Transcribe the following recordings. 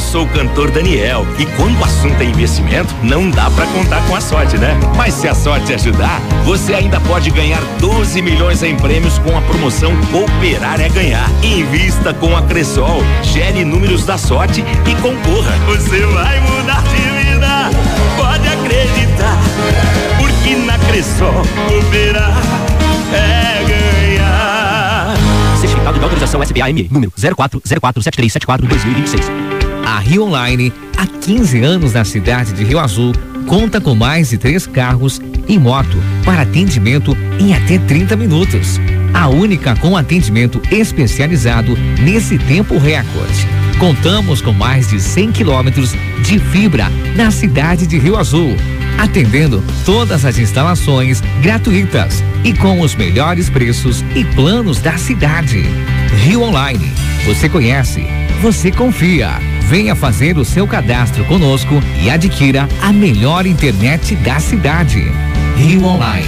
sou o cantor Daniel e quando o assunto é investimento, não dá pra contar com a sorte, né? Mas se a sorte ajudar, você ainda pode ganhar 12 milhões em prêmios com a promoção Cooperar é Ganhar. Invista com a Cressol, gere números da sorte e concorra. Você vai mudar de vida, pode acreditar, porque na Cressol cooperar é ganhar. Certificado de autorização SBA-ME, número 04047374-2026. A Rio Online, há 15 anos na cidade de Rio Azul, conta com mais de 3 carros e moto para atendimento em até 30 minutos. A única com atendimento especializado nesse tempo recorde. Contamos com mais de 100 quilômetros de fibra na cidade de Rio Azul, atendendo todas as instalações gratuitas e com os melhores preços e planos da cidade. Rio Online, você conhece, você confia. Venha fazer o seu cadastro conosco e adquira a melhor internet da cidade. Rio Online.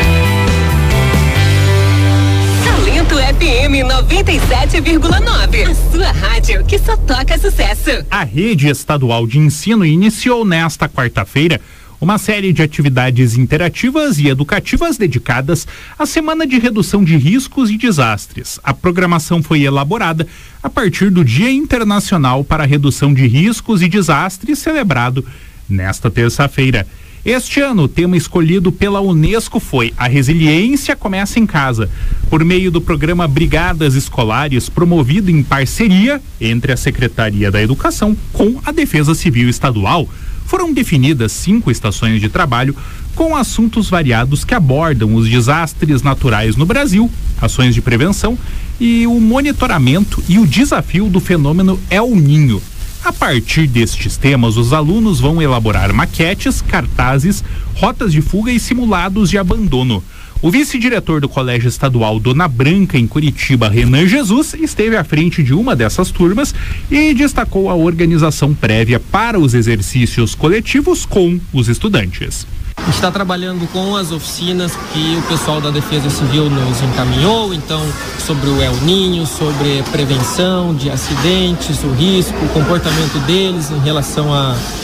Talento FM 97,9. A sua rádio que só toca sucesso. A rede estadual de ensino iniciou nesta quarta-feira uma série de atividades interativas e educativas dedicadas à Semana de Redução de Riscos e Desastres. A programação foi elaborada a partir do Dia Internacional para a Redução de Riscos e Desastres, celebrado nesta terça-feira. Este ano, o tema escolhido pela Unesco foi A Resiliência Começa em Casa, por meio do programa Brigadas Escolares, promovido em parceria entre a Secretaria da Educação com a Defesa Civil Estadual. Foram definidas 5 estações de trabalho com assuntos variados que abordam os desastres naturais no Brasil, ações de prevenção e o monitoramento e o desafio do fenômeno El Niño. A partir destes temas, os alunos vão elaborar maquetes, cartazes, rotas de fuga e simulados de abandono. O vice-diretor do Colégio Estadual Dona Branca, em Curitiba, Renan Jesus, esteve à frente de uma dessas turmas e destacou a organização prévia para os exercícios coletivos com os estudantes. A gente está trabalhando com as oficinas que o pessoal da Defesa Civil nos encaminhou, então sobre o El Niño, sobre prevenção de acidentes, o risco, o comportamento deles em relação